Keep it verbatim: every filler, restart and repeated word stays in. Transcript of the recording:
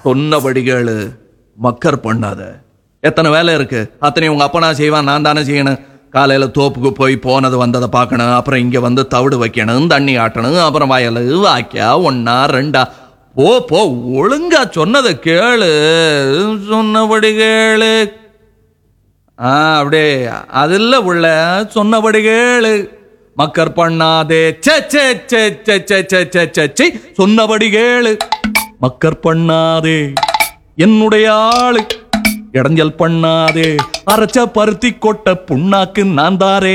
சொன்னபடி கேளு, மக்கர் பண்ணாத. எத்தனை வேலை இருக்கு, அத்தனை உங்க அப்பனா செய்வான், நான் தானே செய்யணும். காலையில தோப்புக்கு போய் போனது வந்ததை பார்க்கணும், அப்புறம் இங்க வந்து தவிடு வைக்கணும், தண்ணி ஆட்டணும், அப்புறம் வயலு வாக்கியா ஒன்னா ரெண்டா. போ போ, ஒழுங்கா சொன்னதை கேளு, சொன்னபடி கேளு. ஆ அப்படியே அதில் உள்ள சொன்னபடி கேளு, மக்கர் பண்ணாதே. சே சே சே சே சே சே சே சே சே சொன்னபடி கேளு, மக்கர் பண்ணாதே. என்னுடைய ஆளு இடைஞ்சல் பண்ணாதே, அரைச்ச பருத்தி கொட்ட புண்ணாக்கு நான் தாரே.